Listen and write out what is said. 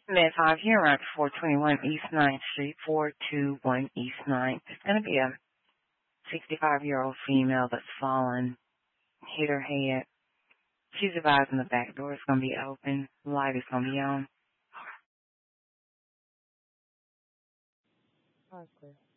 Med 5 here around 421 East 9th Street, 421 East 9th. It's going to be a 65-year-old female that's fallen, hit her head. She's advising the back door is going to be open. Light is going to be on. Oh, it's clear.